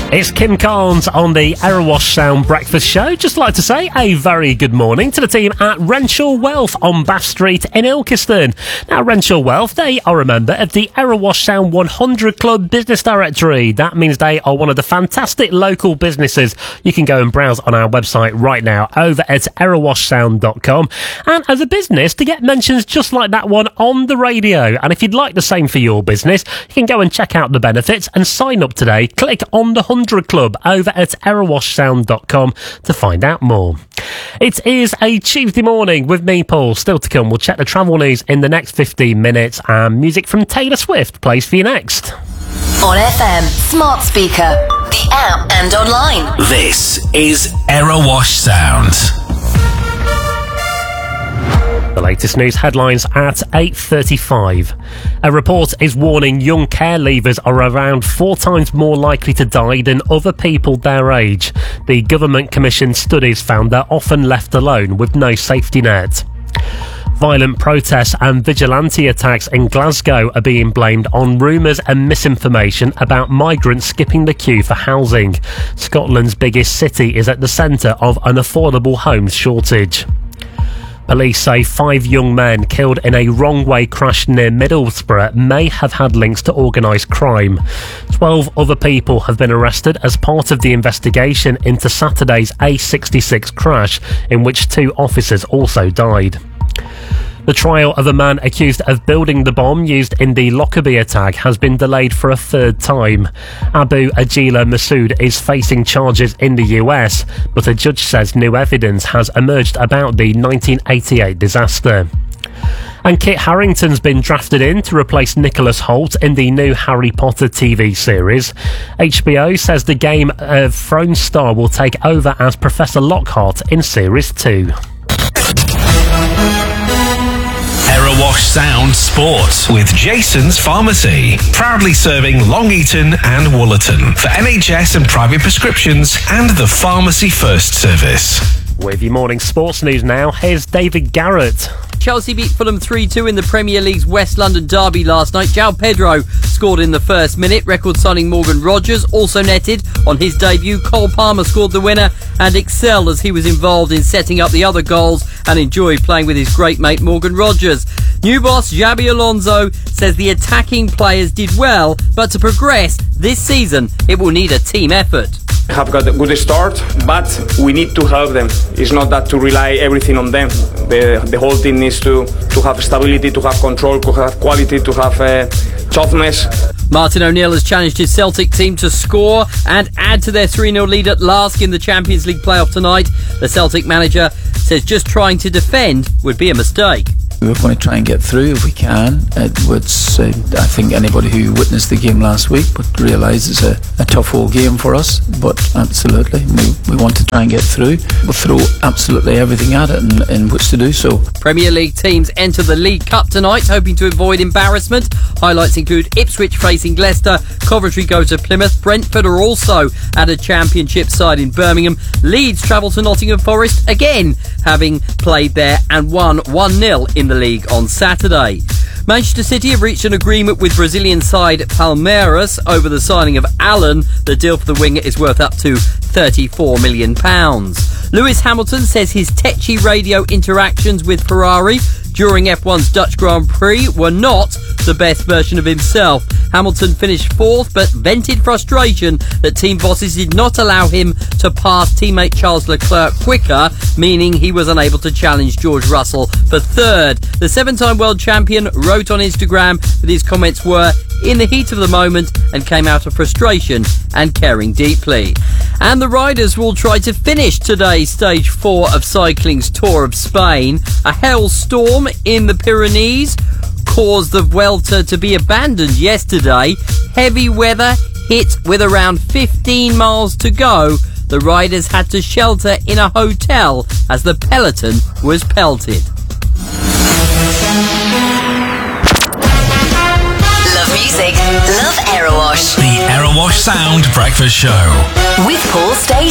It's Kim Carnes on the Erewash Sound Breakfast Show. Just like to say a very good morning to the team at Renshaw Wealth on Bath Street in Ilkeston. Now, Renshaw Wealth, they are a member of the Erewash Sound 100 Club Business Directory. That means they are one of the fantastic local businesses you can go and browse on our website right now over at erewashsound.com. And as a business, to get mentions just like that one on the radio. And if you'd like the same for your business, you can go and check out the benefits and sign up today. Click on the 100 Club over at erewashsound.com to find out more. It is a Tuesday morning with me, Paul. Still to come, we'll check the travel news in the next 15 minutes, and music from Taylor Swift plays for you next. On FM, smart speaker, the app and online. This is Erewash Sound. The latest news headlines at 8:35. A report is warning young care leavers are around 4 times more likely to die than other people their age. The government commissioned studies found they're often left alone with no safety net. Violent protests and vigilante attacks in Glasgow are being blamed on rumours and misinformation about migrants skipping the queue for housing. Scotland's biggest city is at the centre of an affordable homes shortage. Police say 5 young men killed in a wrong-way crash near Middlesbrough may have had links to organised crime. 12 other people have been arrested as part of the investigation into Saturday's A66 crash, in which 2 officers also died. The trial of a man accused of building the bomb used in the Lockerbie attack has been delayed for a 3rd time. Abu Ajila Masood is facing charges in the US, but a judge says new evidence has emerged about the 1988 disaster. And Kit Harington's been drafted in to replace Nicholas Hoult in the new Harry Potter TV series. HBO says the Game of Thrones star will take over as Professor Lockhart in Series 2. Erewash Sound Sport with Jason's Pharmacy. Proudly serving Long Eaton and Woollerton for NHS and private prescriptions and the Pharmacy First service. With your morning sports news now, here's David Garrett. Chelsea beat Fulham 3-2 in the Premier League's West London derby last night. João Pedro scored in the first minute. Record signing Morgan Rogers also netted on his debut. Cole Palmer scored the winner and excelled as he was involved in setting up the other goals and enjoyed playing with his great mate Morgan Rogers. New boss Xabi Alonso says the attacking players did well, but to progress this season it will need a team effort. Have got a good start, but we need to help them. It's not that to rely everything on them. The whole team needs to have stability, to have control, to have quality, to have toughness. Martin O'Neill has challenged his Celtic team to score and add to their 3-0 lead at Lask in the Champions League playoff tonight. The Celtic manager says just trying to defend would be a mistake. We're going to try and get through if we can. Edwards, I think anybody who witnessed the game last week would realise it's a tough whole game for us, but absolutely, we want to try and get through. We'll throw absolutely everything at it in which to do so. Premier League teams enter the League Cup tonight, hoping to avoid embarrassment. Highlights include Ipswich facing Leicester, Coventry go to Plymouth, Brentford are also at a Championship side in Birmingham. Leeds travel to Nottingham Forest, again having played there and won 1-0 in the league on Saturday. Manchester City have reached an agreement with Brazilian side Palmeiras over the signing of Allen. The deal for the winger is worth up to £34 million. Lewis Hamilton says his tetchy radio interactions with Ferrari during F1's Dutch Grand Prix were not the best version of himself. Hamilton finished 4th but vented frustration that team bosses did not allow him to pass teammate Charles Leclerc quicker, meaning he was unable to challenge George Russell for 3rd. The 7-time world champion wrote on Instagram that his comments were in the heat of the moment and came out of frustration and caring deeply. And the riders will try to finish today's stage 4 of cycling's Tour of Spain. A hailstorm in the Pyrenees caused the Vuelta to be abandoned yesterday. Heavy weather hit with around 15 miles to go. The riders had to shelter in a hotel as the peloton was pelted. Love music, love Erewash. The Erewash Sound Breakfast Show. With Paul Stacey.